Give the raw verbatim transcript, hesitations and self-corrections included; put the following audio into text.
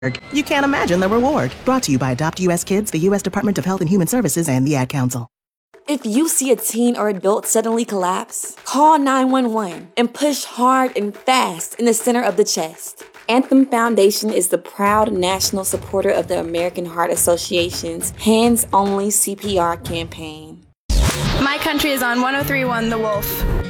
You can't imagine the reward. Brought to you by Adopt U S Kids, the U S Department of Health and Human Services, and the Ad Council. If you see a teen or adult suddenly collapse, call nine one one and push hard and fast in the center of the chest. Anthem Foundation is the proud national supporter of the American Heart Association's Hands Only C P R campaign. My country is on one oh three point one The Wolf.